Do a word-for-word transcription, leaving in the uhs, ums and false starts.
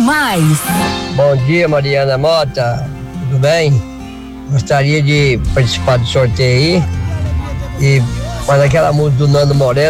mais. Bom dia, Mariana Mota. Tudo bem? Gostaria de participar do sorteio aí. E faz aquela música do Nando Moreno.